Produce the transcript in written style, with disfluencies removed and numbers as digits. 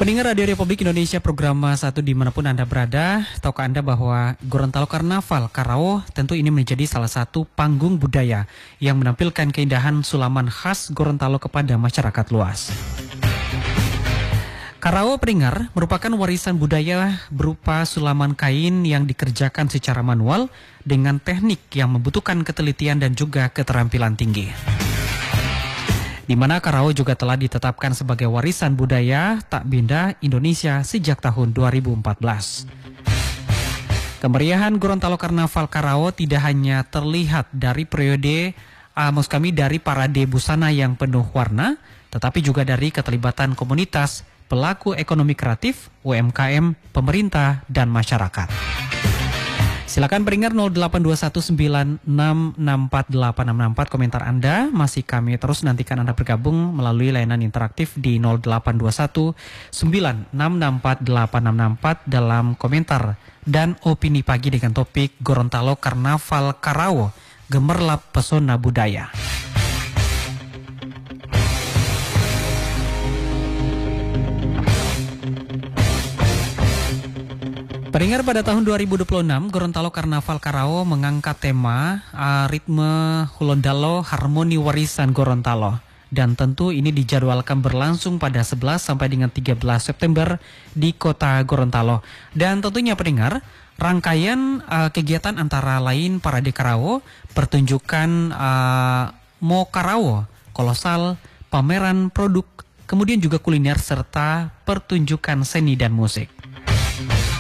Pendengar Radio Republik Indonesia program 1 dimanapun Anda berada, tahukah Anda bahwa Gorontalo Karnaval Karawo tentu ini menjadi salah satu panggung budaya yang menampilkan keindahan sulaman khas Gorontalo kepada masyarakat luas. Karawo Peringar merupakan warisan budaya berupa sulaman kain yang dikerjakan secara manual dengan teknik yang membutuhkan ketelitian dan juga keterampilan tinggi. Di mana Karawo juga telah ditetapkan sebagai warisan budaya tak benda Indonesia sejak tahun 2014. Kemeriahan Gorontalo Karnaval Karawo tidak hanya terlihat dari dari parade busana yang penuh warna, tetapi juga dari keterlibatan komunitas, pelaku ekonomi kreatif, UMKM, pemerintah, dan masyarakat. Silakan pendengar 08219664864 komentar Anda. Masih kami terus nantikan Anda bergabung melalui layanan interaktif di 08219664864 dalam komentar dan opini pagi dengan topik Gorontalo Karnaval Karawo, gemerlap pesona budaya. Pendengar, pada tahun 2026, Gorontalo Karnaval Karawo mengangkat tema ritme Hulondalo Harmoni Warisan Gorontalo. Dan tentu ini dijadwalkan berlangsung pada 11 sampai dengan 13 September di kota Gorontalo. Dan tentunya pendengar, rangkaian kegiatan antara lain Parade Karawo, pertunjukan Mo Karawo, kolosal, pameran produk, kemudian juga kuliner serta pertunjukan seni dan musik.